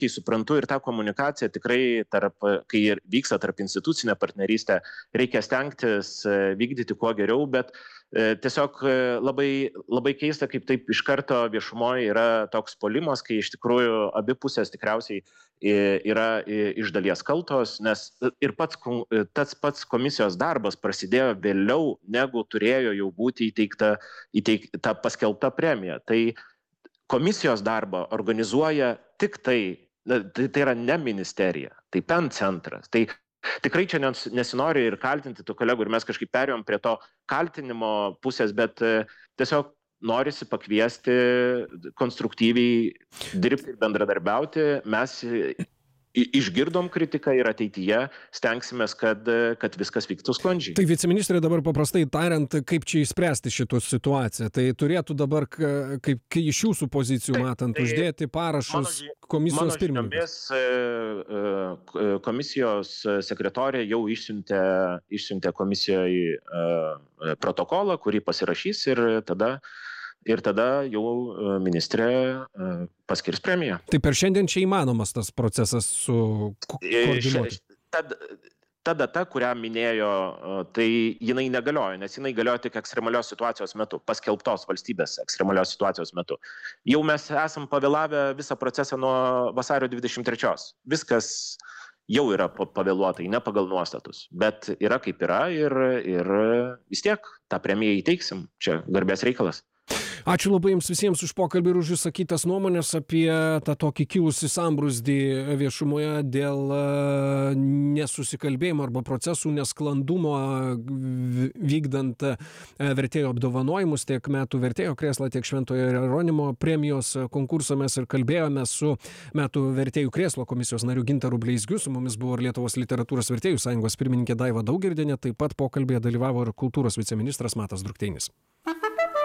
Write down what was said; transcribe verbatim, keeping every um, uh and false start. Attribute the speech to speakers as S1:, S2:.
S1: puikiai suprantu ir tą komunikaciją tikrai tarp, kai ir vyksta tarp institucinė partnerystė, reikia stengtis vykdyti kuo geriau, bet tiesiog labai, labai keista, kaip taip iš karto viešumoje yra toks puolimas, kai iš tikrųjų abi pusės tikriausiai yra iš dalies kaltos, nes ir pats, tas pats komisijos darbas prasidėjo vėliau, negu turėjo jau būti įteikta, įteikta paskelbta premija. Tai komisijos darbą organizuoja tik tai, tai, tai yra ne ministerija, tai P E N centras. Tai tikrai čia nesinori ir kaltinti tų kolegų, ir mes kažkaip perėjom prie to kaltinimo pusės, bet tiesiog norisi pakviesti konstruktyviai dirbti ir bendradarbiauti. Mes išgirdom kritiką ir ateityje stengsimės, kad, kad viskas vyktų sklandžiai.
S2: Tai viceministrė, dabar paprastai tariant, kaip čia išspręsti šitą situaciją? Tai turėtų dabar, kaip iš jūsų pozicijų tai, matant, tai uždėti parašus mano, komisijos pirmininkas?
S1: Komisijos sekretorė jau išsiuntė, išsiuntė komisijoje protokolą, kurį pasirašys ir tada Ir tada jau ministrė paskirs premiją.
S2: Tai per šiandien čia įmanomas tas procesas su koordinuoti?
S1: Ta, ta data, kurią minėjo, tai jinai negalioja, nes jinai galioja tik ekstremalios situacijos metu, paskelbtos valstybės ekstremalios situacijos metu. Jau mes esam pavėlavę visą procesą nuo vasario dvidešimt trečios. Viskas jau yra pavėluotai, ne pagal nuostatus, bet yra kaip yra ir, ir vis tiek tą premiją įteiksim. Čia garbės reikalas.
S2: Ačiū labai jums visiems už pokalbį ir už išsakytas nuomonės apie tą tokį kilusį sambrūzdį viešumoje dėl nesusikalbėjimo arba procesų nesklandumo vykdant vertėjų apdovanojimus, tiek metų vertėjo krėslą, tiek Šventojo Jeronimo premijos konkursą. Mes ir kalbėjome su metų vertėjų krėslo komisijos nariu Gintaru Bleizgiu, su mumis buvo ir Lietuvos literatūros vertėjų sąjungos pirmininkė Daiva Daugirdienė, taip pat pokalbėje dalyvavo ir kultūros viceministras Matas Drukteinis.